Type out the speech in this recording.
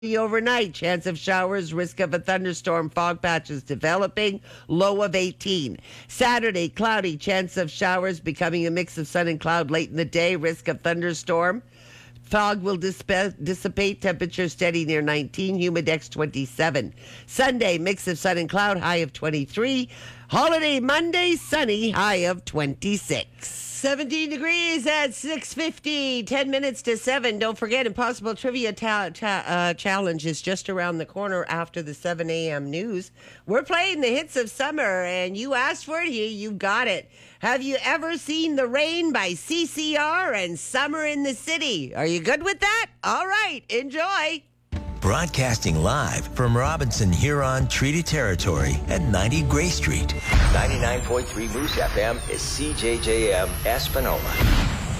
overnight. Chance of showers, risk of a thunderstorm, fog patches developing, low of 18. Saturday, cloudy, chance of showers becoming a mix of sun and cloud late in the day, risk of thunderstorm. Fog will dissipate, temperature steady near 19, humidex 27. Sunday, mix of sun and cloud, high of 23. Holiday Monday, sunny, high of 26. 17 degrees at 6:50, 10 minutes to 7. Don't forget, Impossible Trivia Challenge is just around the corner after the 7 a.m. news. We're playing the hits of summer, and you asked for it, you got it. Have you ever seen The Rain by CCR and Summer in the City? Are you good with that? All right, enjoy. Broadcasting live from Robinson Huron Treaty Territory at 90 Gray Street. 99.3 Moose FM is CJJM Espanola.